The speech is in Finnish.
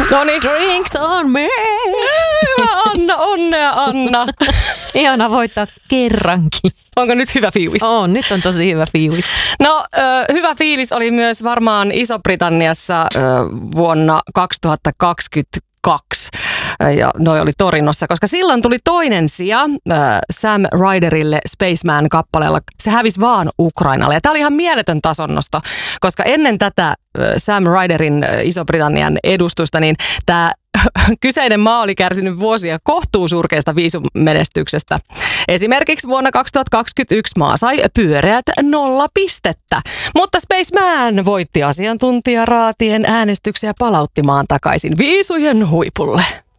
No niin. Drinks on me! Anna, onnea Anna. Ihana voittaa kerrankin. Onko nyt hyvä fiilis? Nyt on tosi hyvä fiilis. No, hyvä fiilis oli myös varmaan Iso-Britanniassa vuonna 2022. Ja noi oli Torinossa, koska silloin tuli toinen sija Sam Ryderille Spaceman-kappaleella. Se hävisi vaan Ukrainalle. Ja tämä oli ihan mieletön tasonnosto, koska ennen tätä Sam Ryderin Iso-Britannian edustusta, niin tämä kyseinen maa oli kärsinyt vuosia kohtuusurkeista viisumenestyksestä. Esimerkiksi vuonna 2021 maa sai pyöreät 0 pistettä, mutta Spaceman voitti asiantuntijaraatien äänestyksen ja palautti maan takaisin viisujen huipulle.